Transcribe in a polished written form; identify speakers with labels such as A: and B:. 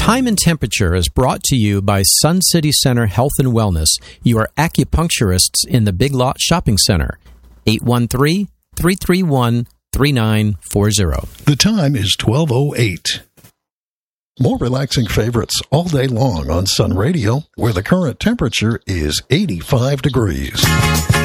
A: Time and Temperature is brought to you by Sun City Center Health and Wellness, your acupuncturists in the Big Lot Shopping Center. 813-331-3940.
B: The time is 12:08. More relaxing favorites all day long on Sun Radio, where the current temperature is 85 degrees.